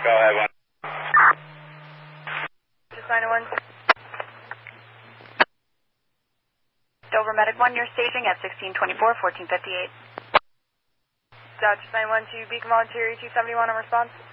Go ahead, one. Just 901. Dover Medic 1, you're staging at 1624, 1458. Dodge 912, Beacon Volunteer 271 on response.